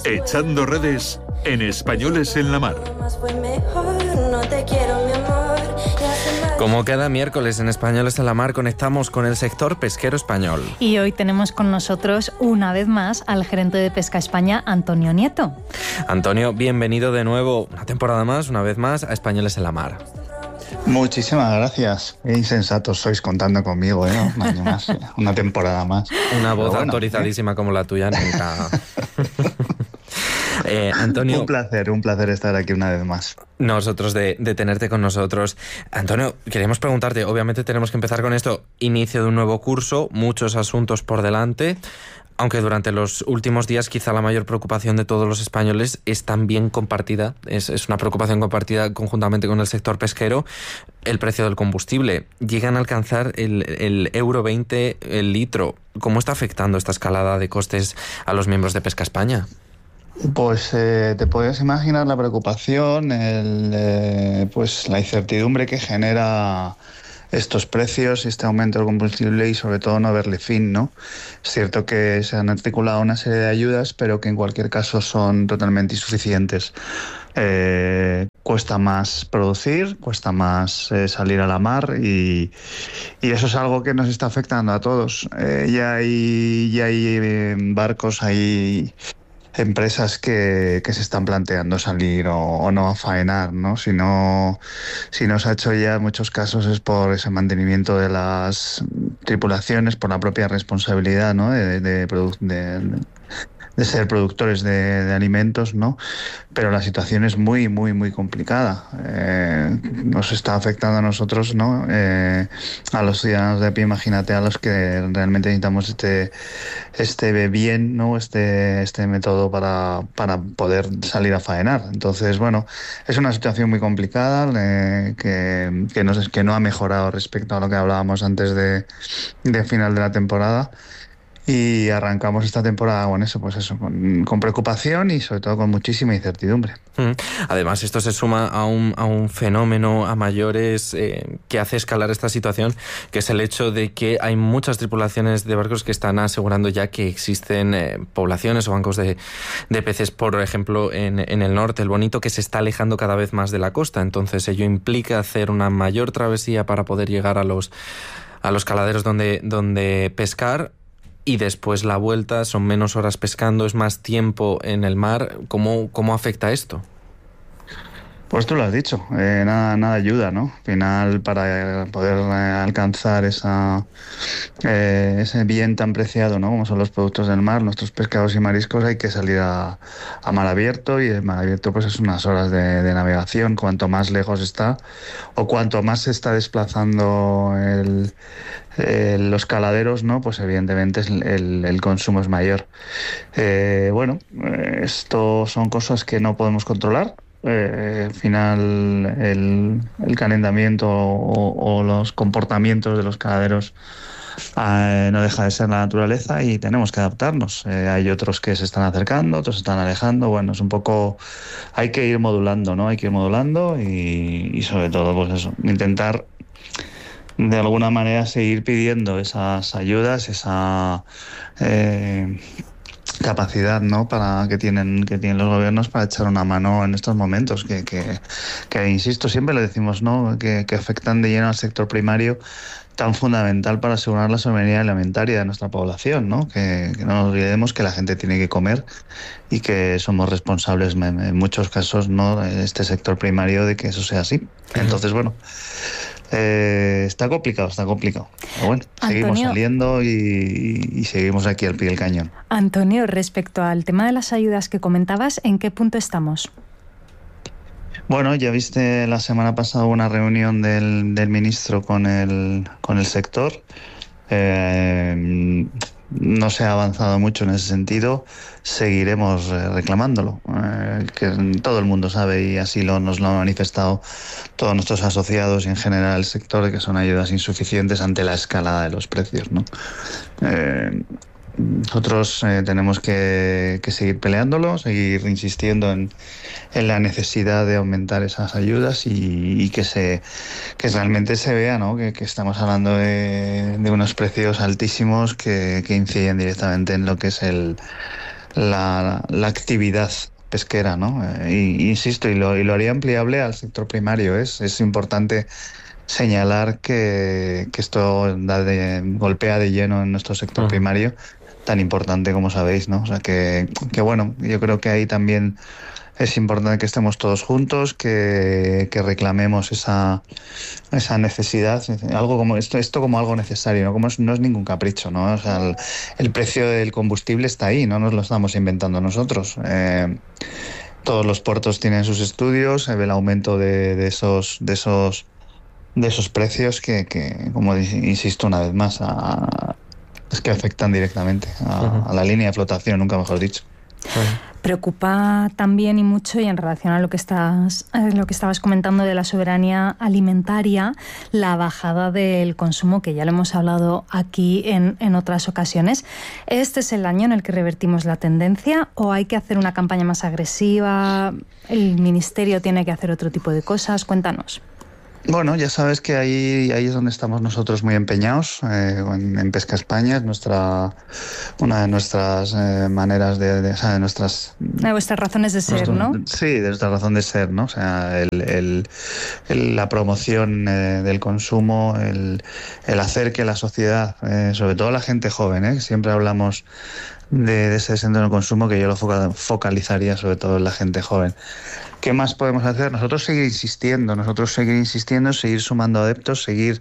Echando redes en Españoles en la Mar. Como cada miércoles en Españoles en la Mar conectamos con el sector pesquero español. Y hoy tenemos con nosotros una vez más al gerente de Pesca España, Antonio Nieto. Antonio, bienvenido de nuevo, una temporada más, una vez más, a Españoles en la Mar. Muchísimas gracias. Qué insensatos sois contando conmigo, ¿eh? Un año más, una temporada más. Una voz autorizadísima como la tuya nunca. Antonio, un placer estar aquí una vez más. Nosotros de tenerte con nosotros. Antonio, queríamos preguntarte, obviamente tenemos que empezar con esto, inicio de un nuevo curso, muchos asuntos por delante, aunque durante los últimos días quizá la mayor preocupación de todos los españoles es también compartida, es una preocupación compartida conjuntamente con el sector pesquero, el precio del combustible. Llegan a alcanzar el euro 20 el litro. ¿Cómo está afectando esta escalada de costes a los miembros de Pesca España? Pues te puedes imaginar la preocupación, pues la incertidumbre que genera estos precios y este aumento del combustible y sobre todo no verle fin, ¿no? Es cierto que se han articulado una serie de ayudas, pero que en cualquier caso son totalmente insuficientes. Cuesta más producir, cuesta más salir a la mar y eso es algo que nos está afectando a todos. Ya hay barcos, hay empresas que se están planteando salir o no a faenar, ¿no? Si no se ha hecho ya en muchos casos es por ese mantenimiento de las tripulaciones, por la propia responsabilidad, ¿no? De ser productores de alimentos, ¿no? Pero la situación es muy, muy, muy complicada. Nos está afectando a nosotros, ¿no? A los ciudadanos de a pie, imagínate a los que realmente necesitamos este bien, ¿no? Este método para poder salir a faenar. Entonces, bueno, es una situación muy complicada que no ha mejorado respecto a lo que hablábamos antes de final de la temporada. Y arrancamos esta temporada con preocupación y sobre todo con muchísima incertidumbre. Además, esto se suma a un fenómeno a mayores que hace escalar esta situación, que es el hecho de que hay muchas tripulaciones de barcos que están asegurando ya que existen poblaciones o bancos de peces, por ejemplo, en el norte, el Bonito, que se está alejando cada vez más de la costa. Entonces, ello implica hacer una mayor travesía para poder llegar a los caladeros donde pescar. Y después la vuelta, son menos horas pescando, es más tiempo en el mar. ¿Cómo afecta esto? Pues tú lo has dicho, nada ayuda, ¿no? Al final, para poder alcanzar ese bien tan preciado, ¿no? Como son los productos del mar, nuestros pescados y mariscos, hay que salir a mar abierto, y el mar abierto pues es unas horas de navegación. Cuanto más lejos está o cuanto más se está desplazando los caladeros, ¿no? Pues evidentemente el consumo es mayor. Esto son cosas que no podemos controlar. Al final el calentamiento o los comportamientos de los caladeros no deja de ser la naturaleza y tenemos que adaptarnos. Hay otros que se están acercando, otros se están alejando. Bueno, es un poco, hay que ir modulando, ¿no? Hay que ir modulando y sobre todo pues eso, intentar de alguna manera seguir pidiendo esas ayudas, esa capacidad, ¿no? que tienen los gobiernos para echar una mano en estos momentos que insisto, siempre le decimos, ¿no? que afectan de lleno al sector primario, tan fundamental para asegurar la soberanía alimentaria de nuestra población, ¿no? Que no nos olvidemos que la gente tiene que comer y que somos responsables en muchos casos, ¿no? En este sector primario, de que eso sea así. Entonces, bueno, está complicado. Pero bueno, seguimos Antonio, saliendo y seguimos aquí al pie del cañón. Antonio, respecto al tema de las ayudas que comentabas, ¿en qué punto estamos? Bueno, ya viste la semana pasada una reunión del ministro con el sector. No se ha avanzado mucho en ese sentido. Seguiremos reclamándolo, que todo el mundo sabe, y así nos lo han manifestado todos nuestros asociados y en general el sector, de que son ayudas insuficientes ante la escalada de los precios, ¿no? Nosotros tenemos que seguir peleándolo, seguir insistiendo en la necesidad de aumentar esas ayudas y que realmente se vea, ¿no? que estamos hablando de unos precios altísimos que inciden directamente en lo que es la actividad pesquera, ¿no? Insisto, y lo haría ampliable al sector primario. Es importante señalar que esto golpea de lleno en nuestro sector primario, tan importante como sabéis, ¿no? O sea que bueno, yo creo que ahí también es importante que estemos todos juntos, que reclamemos esa necesidad, algo como esto como algo necesario, ¿no? No es ningún capricho, ¿no? O sea, el precio del combustible está ahí, no nos lo estamos inventando nosotros. Todos los puertos tienen sus estudios, se ve el aumento de esos precios que como insisto una vez más, es que afectan directamente a la línea de flotación, nunca mejor dicho. Preocupa también y mucho, y en relación a lo que estabas comentando de la soberanía alimentaria, la bajada del consumo, que ya lo hemos hablado aquí en otras ocasiones. ¿Este es el año en el que revertimos la tendencia o hay que hacer una campaña más agresiva? ¿El Ministerio tiene que hacer otro tipo de cosas? Cuéntanos. Bueno, ya sabes que ahí es donde estamos nosotros muy empeñados, en Pesca España, es una de nuestras maneras de nuestras... De vuestras razones de ser, ¿no? Sí, de nuestra razón de ser, ¿no? O sea, la promoción del consumo, el hacer que la sociedad, sobre todo la gente joven, siempre hablamos de ese centro del consumo, que yo lo focalizaría sobre todo en la gente joven. ¿Qué más podemos hacer? Nosotros seguir insistiendo, seguir sumando adeptos, seguir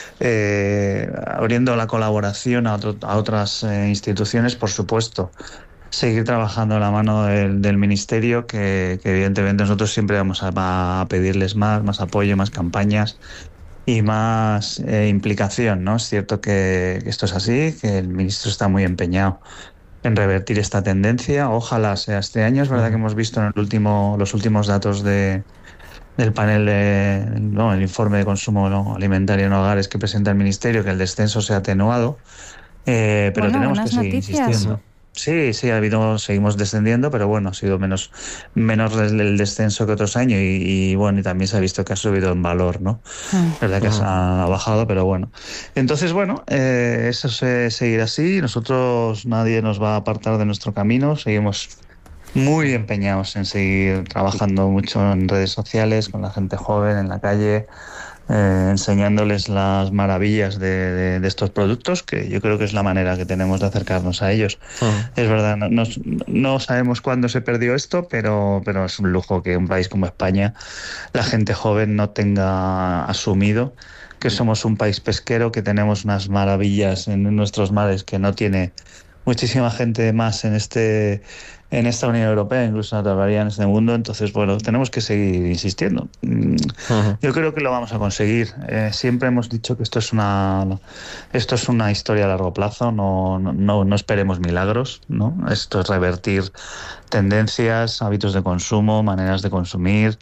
abriendo la colaboración a otras instituciones, por supuesto. Seguir trabajando a la mano del Ministerio, que evidentemente nosotros siempre vamos a pedirles más apoyo, más campañas y más implicación, ¿no? Es cierto que esto es así, que el Ministro está muy empeñado en revertir esta tendencia. Ojalá sea este año. Es verdad que hemos visto en los últimos datos del panel el informe de consumo alimentario en hogares que presenta el Ministerio, que el descenso se ha atenuado, pero tenemos que seguir insistiendo. Sí, seguimos descendiendo, pero bueno, ha sido menos el descenso que otros años y bueno, y también se ha visto que ha subido en valor, ¿no? Verdad que ha bajado, pero bueno. Entonces, bueno, eso seguirá así. Nosotros, nadie nos va a apartar de nuestro camino. Seguimos muy empeñados en seguir trabajando mucho en redes sociales, con la gente joven, en la calle, enseñándoles las maravillas de estos productos, que yo creo que es la manera que tenemos de acercarnos a ellos. Es verdad, no sabemos cuándo se perdió esto, pero es un lujo que un país como España, la gente joven no tenga asumido que somos un país pesquero, que tenemos unas maravillas en nuestros mares que no tiene muchísima gente más en esta Unión Europea, incluso en este mundo. Entonces, bueno, tenemos que seguir insistiendo. Yo creo que lo vamos a conseguir. Siempre hemos dicho que esto es una historia a largo plazo. No esperemos milagros, ¿no? Esto es revertir tendencias, hábitos de consumo, maneras de consumir.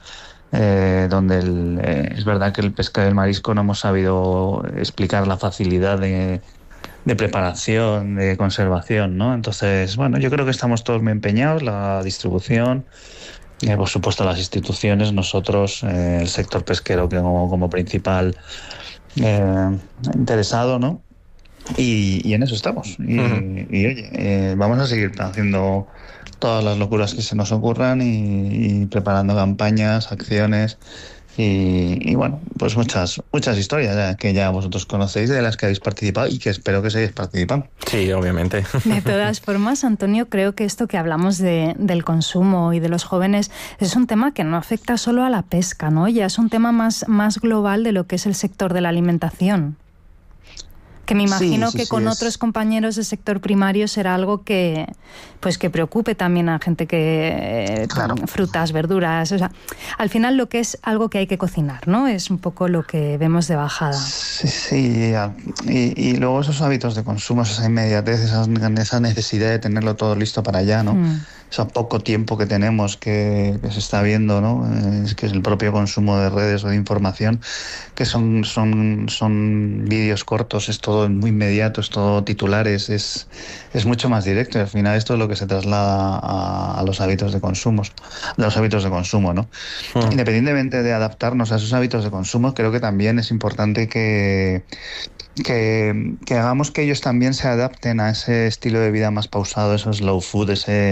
Donde es verdad que el pescado y el marisco no hemos sabido explicar la facilidad de preparación, de conservación, ¿no? Entonces, bueno, yo creo que estamos todos muy empeñados, la distribución, por supuesto las instituciones, nosotros, el sector pesquero como principal interesado, ¿no? Y en eso estamos. Y oye, vamos a seguir haciendo todas las locuras que se nos ocurran y preparando campañas, acciones. Y bueno, pues muchas historias que ya vosotros conocéis, de las que habéis participado y que espero que sigáis participando. Sí, obviamente. De todas formas, Antonio, creo que esto que hablamos del consumo y de los jóvenes es un tema que no afecta solo a la pesca, ¿no? Ya es un tema más global de lo que es el sector de la alimentación. Que me imagino que con otros compañeros del sector primario será algo que preocupe también a gente que claro. Frutas, verduras, o sea, al final lo que es algo que hay que cocinar, ¿no? Es un poco lo que vemos de bajada. Sí, y luego esos hábitos de consumo, esa inmediatez, esa necesidad de tenerlo todo listo para allá, ¿no? Ese poco tiempo que tenemos que se está viendo, ¿no? Es que es el propio consumo de redes o de información, que son vídeos cortos, es todo muy inmediato, es todo titulares, es mucho más directo y al final esto es lo que se traslada a los hábitos de consumo, ¿no? Independientemente de adaptarnos a esos hábitos de consumo, creo que también es importante que que hagamos que ellos también se adapten a ese estilo de vida más pausado, eso slow food,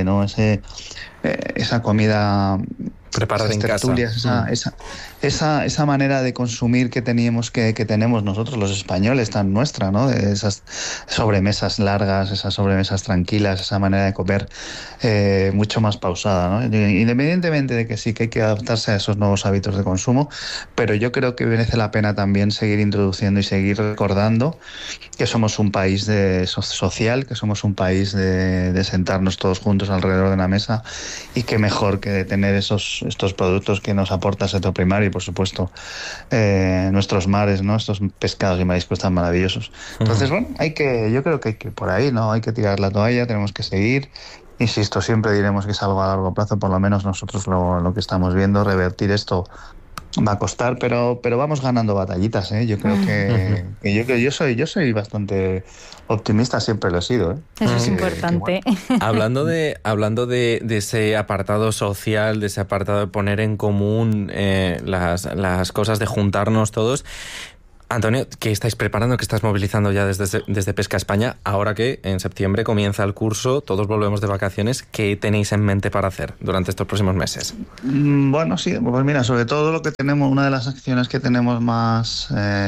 esa comida preparar en casa. Esa manera de consumir que tenemos nosotros los españoles, tan nuestra, ¿no? De esas sobremesas largas, esas sobremesas tranquilas, esa manera de comer mucho más pausada, ¿no? Independientemente de que sí que hay que adaptarse a esos nuevos hábitos de consumo, pero yo creo que merece la pena también seguir introduciendo y seguir recordando que somos un país social, que somos un país de sentarnos todos juntos alrededor de una mesa, y qué mejor que tener estos productos que nos aporta el sector primario y, por supuesto, nuestros mares, ¿no? Estos pescados y mariscos tan maravillosos. Entonces, bueno, yo creo que hay que ir por ahí, ¿no? Hay que tirar la toalla, tenemos que seguir. Insisto, siempre diremos que es algo a largo plazo, por lo menos nosotros lo que estamos viendo, revertir esto va a costar, pero vamos ganando batallitas, ¿eh? Yo creo que yo soy bastante optimista, siempre lo he sido, ¿eh? Eso es importante. Hablando de ese apartado social, de ese apartado de poner en común las cosas, de juntarnos todos, Antonio, ¿qué estáis preparando, qué estás movilizando ya desde Pesca España? Ahora que en septiembre comienza el curso, todos volvemos de vacaciones, ¿qué tenéis en mente para hacer durante estos próximos meses? Bueno, sí, pues mira, sobre todo lo que tenemos, una de las acciones que tenemos más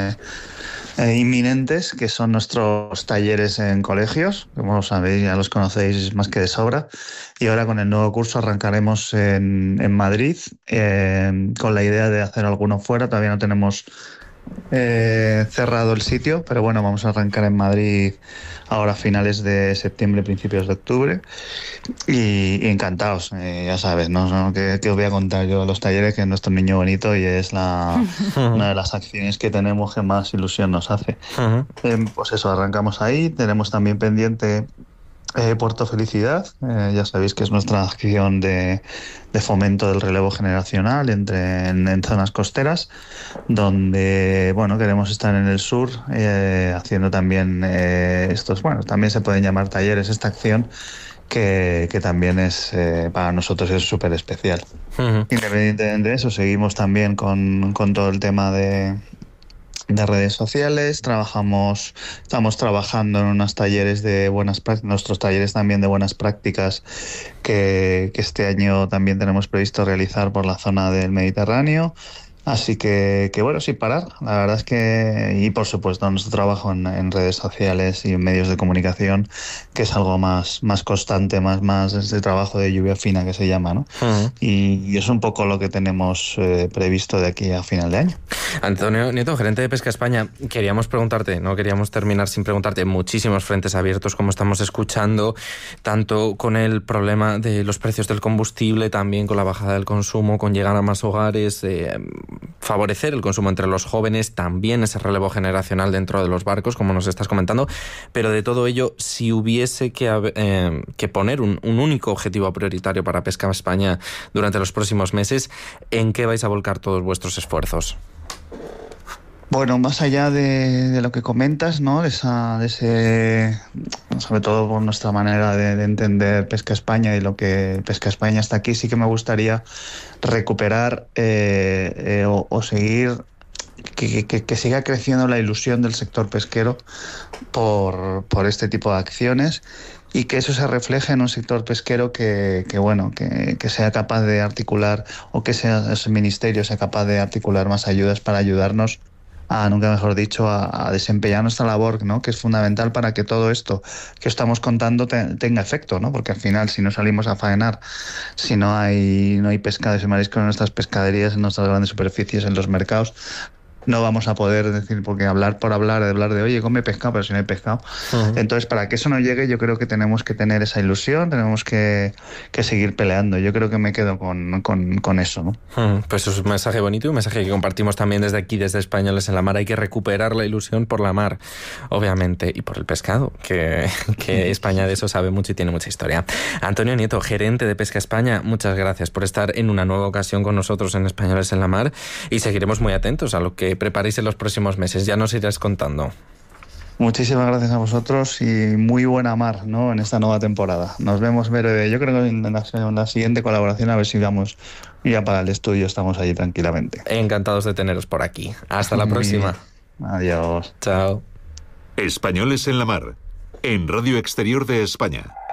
inminentes, que son nuestros talleres en colegios, como sabéis, ya los conocéis más que de sobra, y ahora con el nuevo curso arrancaremos en Madrid, con la idea de hacer alguno fuera. Todavía no tenemos cerrado el sitio, pero bueno, vamos a arrancar en Madrid ahora a finales de septiembre, principios de octubre, y encantados, ya sabes, ¿no? Que os voy a contar yo de los talleres, que es nuestro niño bonito y es una de las acciones que tenemos que más ilusión nos hace. Pues eso, arrancamos ahí. Tenemos también pendiente Puerto Felicidad, ya sabéis que es nuestra acción de fomento del relevo generacional en zonas costeras, donde bueno, queremos estar en el sur haciendo también también se pueden llamar talleres, esta acción que también es para nosotros es súper especial. Independientemente de eso, seguimos también con todo el tema de redes sociales. Estamos trabajando en unos talleres de buenas prácticas, nuestros talleres también de buenas prácticas que este año también tenemos previsto realizar por la zona del Mediterráneo. Así que bueno, sin parar, la verdad es que, y por supuesto nuestro trabajo en redes sociales y en medios de comunicación, que es algo más constante, más este trabajo de lluvia fina que se llama, ¿no? Y es un poco lo que tenemos previsto de aquí a final de año. Antonio Nieto, gerente de Pesca España, queríamos preguntarte, no queríamos terminar sin preguntarte, muchísimos frentes abiertos, como estamos escuchando, tanto con el problema de los precios del combustible, también con la bajada del consumo, con llegar a más hogares, favorecer el consumo entre los jóvenes, también ese relevo generacional dentro de los barcos, como nos estás comentando, pero de todo ello, si hubiese que poner un único objetivo prioritario para Pesca España durante los próximos meses, ¿en qué vais a volcar todos vuestros esfuerzos? Bueno, más allá de lo que comentas, ¿no? Sobre todo por nuestra manera de entender Pesca España y lo que Pesca España está aquí, sí que me gustaría recuperar o seguir que siga creciendo la ilusión del sector pesquero por este tipo de acciones, y que eso se refleje en un sector pesquero que sea capaz de articular, o que ese ministerio sea capaz de articular más ayudas para ayudarnos nunca mejor dicho, a desempeñar nuestra labor, ¿no? Que es fundamental para que todo esto que estamos contando tenga efecto, ¿no? Porque al final, si no salimos a faenar, si no hay pescados y mariscos en nuestras pescaderías, en nuestras grandes superficies, en los mercados, no vamos a poder decir, porque hablar de oye, come pescado, pero si no hay pescado. Entonces, para que eso no llegue, yo creo que tenemos que tener esa ilusión, tenemos que seguir peleando. Yo creo que me quedo con eso, ¿no? Pues es un mensaje bonito y un mensaje que compartimos también desde aquí, desde Españoles en la Mar. Hay que recuperar la ilusión por la mar, obviamente, y por el pescado, que España de eso sabe mucho y tiene mucha historia. Antonio Nieto, gerente de Pesca España, muchas gracias por estar en una nueva ocasión con nosotros en Españoles en la Mar, y seguiremos muy atentos a lo que preparéis en los próximos meses. Ya nos irás contando. Muchísimas gracias a vosotros y muy buena mar, ¿no? En esta nueva temporada. Nos vemos, yo creo que en la siguiente colaboración, a ver si vamos ya para el estudio, estamos allí tranquilamente. Encantados de teneros por aquí. Hasta la próxima. Adiós. Chao. Españoles en la Mar, en Radio Exterior de España.